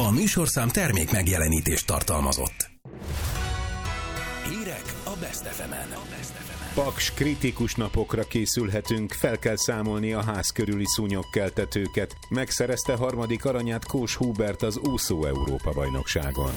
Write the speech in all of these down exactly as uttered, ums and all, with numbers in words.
A műsorszám termék megjelenítést tartalmazott. Hírek a Best ef emen. Paks kritikus napokra készülhetünk, fel kell számolni a ház körüli szúnyogkeltetőket. Megszerezte harmadik aranyát Kós Hubert az úszó Európa-bajnokságon.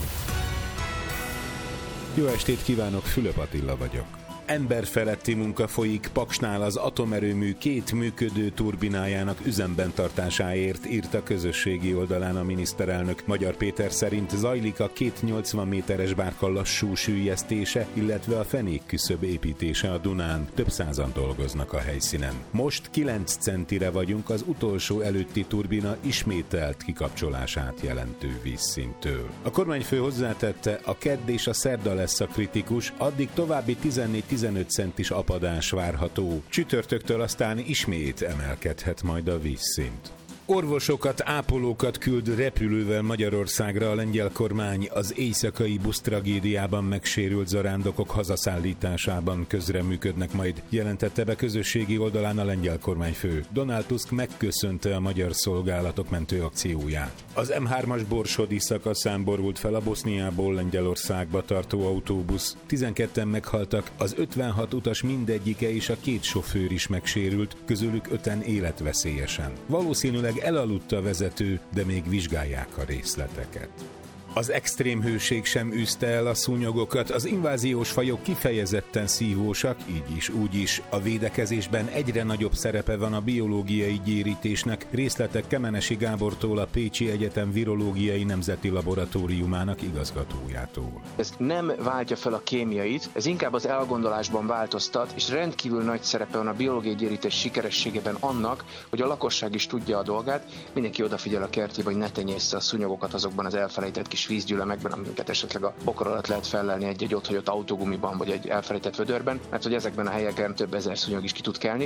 Jó estét kívánok, Fülöp Attila vagyok. Emberfeletti munka folyik Paksnál az atomerőmű két működő turbinájának üzemben tartásáért, írt a közösségi oldalán a miniszterelnök. Magyar Péter szerint zajlik a két nyolcvan méteres bárka lassú süllyesztése, illetve a fenékküszöb építése a Dunán. Több százan dolgoznak a helyszínen. Most kilenc centire vagyunk az utolsó előtti turbina ismételt kikapcsolását jelentő vízszinttől. A kormányfő hozzátette, a kedd és a szerda lesz a kritikus, addig további tizennégy-tizenöt centis apadás várható. Csütörtöktől aztán ismét emelkedhet majd a vízszint. Orvosokat, ápolókat küld repülővel Magyarországra a lengyel kormány az éjszakai busztragédiában megsérült zarándokok hazaszállításában közreműködnek majd, jelentette be közösségi oldalán a lengyel kormányfő. Donald Tusk megköszönte a magyar szolgálatok mentőakcióját. Az em hármas borsodi szakaszán borult fel a Boszniából Lengyelországba tartó autóbusz. tizenketten meghaltak, az ötvenhat utas mindegyike és a két sofőr is megsérült, közülük öten életveszélyesen. Valószínűleg elaludt a vezető, de még vizsgálják a részleteket. Az extrém hőség sem űzte el a szúnyogokat, az inváziós fajok kifejezetten szívósak, így is, úgy is. A védekezésben egyre nagyobb szerepe van a biológiai gyérítésnek, részletek Kemenesi Gábortól, a Pécsi Egyetem Virológiai Nemzeti Laboratóriumának igazgatójától. Ez nem váltja fel a kémiait, ez inkább az elgondolásban változtat, és rendkívül nagy szerepe van a biológiai gyérítés sikerességében annak, hogy a lakosság is tudja a dolgát, mindenki odafigyel a kertjébe, hogy ne tenyészze a szúnyogokat azokban az elfelejtett kis vízgyűlemekben, amiket esetleg a bokor alatt lehet fellelni egy-egy otthagyott autógumiban vagy egy elfelejtett vödörben, mert hogy ezekben a helyeken több ezer szúnyog is ki tud kelni.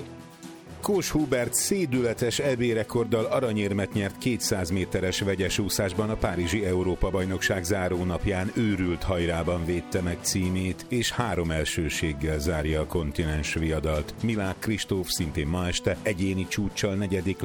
Kós Hubert szédületes é bé-rekorddal aranyérmet nyert kétszáz méteres vegyes úszásban a párizsi Európa-bajnokság zárónapján, őrült hajrában védte meg címét, és három elsőséggel zárja a kontinens viadalt. Milák Kristóf szintén ma este egyéni csúccsal negyedik